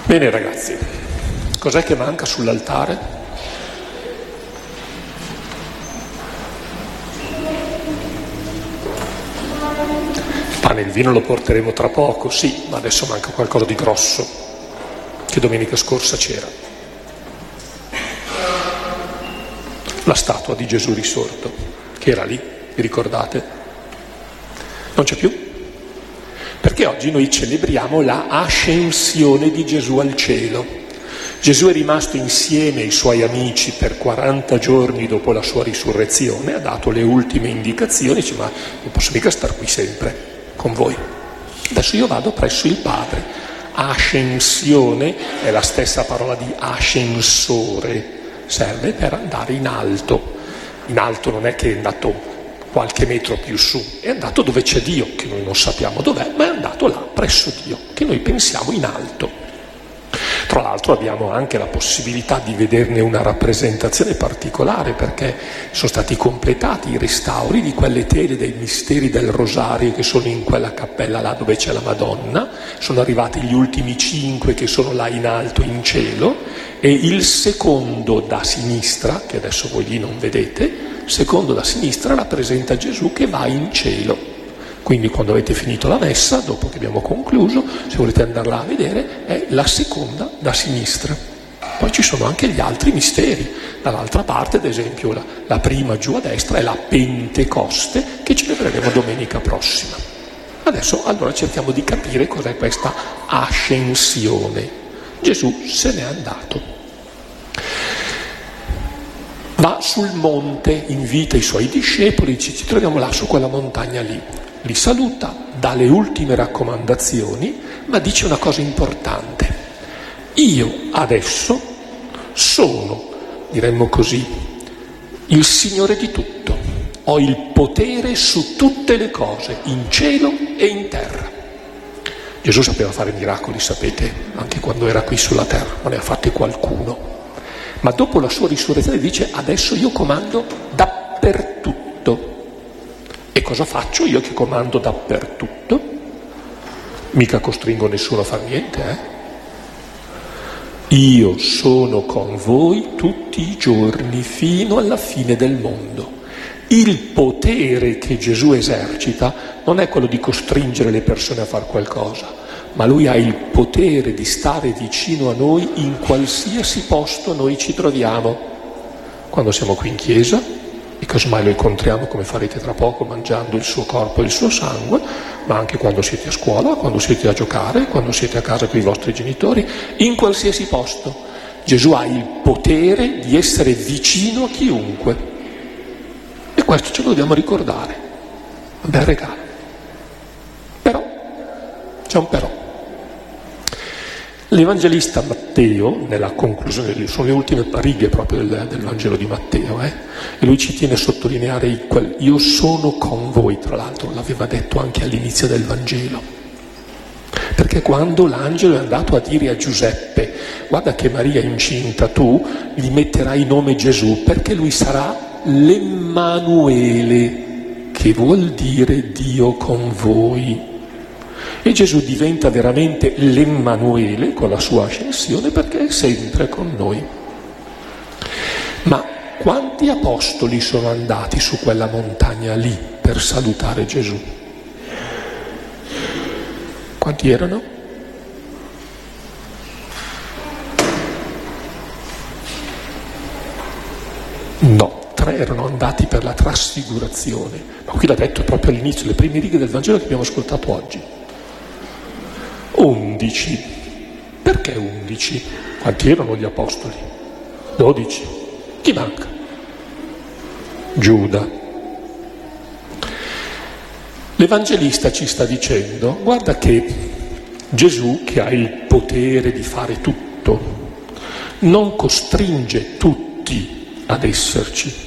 Bene ragazzi, cos'è che manca sull'altare? Il pane e il vino lo porteremo tra poco, sì, ma adesso manca qualcosa di grosso, che domenica scorsa c'era. La statua di Gesù risorto, che era lì, vi ricordate? Non c'è più? Perché oggi noi celebriamo la ascensione di Gesù al cielo. Gesù è rimasto insieme ai suoi amici per 40 giorni dopo la sua risurrezione, ha dato le ultime indicazioni, dice ma non posso mica star qui sempre con voi. Adesso io vado presso il Padre. Ascensione è la stessa parola di ascensore, serve per andare in alto. In alto non è che è andato qualche metro più su, è andato dove c'è Dio, che noi non sappiamo dov'è, ma è andato là, presso Dio, che noi pensiamo in alto. Tra l'altro abbiamo anche la possibilità di vederne una rappresentazione particolare, perché sono stati completati i restauri di quelle tele dei misteri del Rosario che sono in quella cappella là dove c'è la Madonna, sono arrivati gli ultimi 5 che sono là in alto in cielo, e il secondo da sinistra, che adesso voi lì non vedete, secondo da sinistra rappresenta Gesù che va in cielo. Quindi quando avete finito la messa, dopo che abbiamo concluso, se volete andarla a vedere, è la seconda da sinistra. Poi ci sono anche gli altri misteri. Dall'altra parte, ad esempio, la prima giù a destra è la Pentecoste, che celebreremo domenica prossima. Adesso allora cerchiamo di capire cos'è questa ascensione. Gesù se n'è andato. Va sul monte, invita i suoi discepoli, ci troviamo là su quella montagna lì. Li saluta, dà le ultime raccomandazioni, ma dice una cosa importante. Io adesso sono, diremmo così, il Signore di tutto. Ho il potere su tutte le cose, in cielo e in terra. Gesù sapeva fare miracoli, sapete, anche quando era qui sulla terra, ma ne ha fatti qualcuno. Ma dopo la sua risurrezione dice, adesso io comando dappertutto. E cosa faccio io che comando dappertutto? Mica costringo nessuno a far niente, Io sono con voi tutti i giorni fino alla fine del mondo. Il potere che Gesù esercita non è quello di costringere le persone a far qualcosa, ma lui ha il potere di stare vicino a noi in qualsiasi posto noi ci troviamo. Quando siamo qui in chiesa, e casomai lo incontriamo, come farete tra poco, mangiando il suo corpo e il suo sangue, ma anche quando siete a scuola, quando siete a giocare, quando siete a casa con i vostri genitori, in qualsiasi posto. Gesù ha il potere di essere vicino a chiunque. E questo ce lo dobbiamo ricordare. Un bel regalo. Però, c'è un però. L'Evangelista Matteo, nella conclusione, sono le ultime righe proprio del Vangelo di Matteo, e lui ci tiene a sottolineare io sono con voi, tra l'altro l'aveva detto anche all'inizio del Vangelo, perché quando l'angelo è andato a dire a Giuseppe, guarda che Maria è incinta, tu gli metterai nome Gesù, perché lui sarà l'Emmanuele, che vuol dire Dio con voi. E Gesù diventa veramente l'Emmanuele con la sua ascensione perché è sempre con noi. Ma quanti apostoli sono andati su quella montagna lì per salutare Gesù? Quanti erano? No, 3 erano andati per la trasfigurazione. Ma qui l'ha detto proprio all'inizio, le prime righe del Vangelo che abbiamo ascoltato oggi. 11. Perché 11? Quanti erano gli apostoli? 12. Chi manca? Giuda. L'Evangelista ci sta dicendo, guarda che Gesù, che ha il potere di fare tutto, non costringe tutti ad esserci.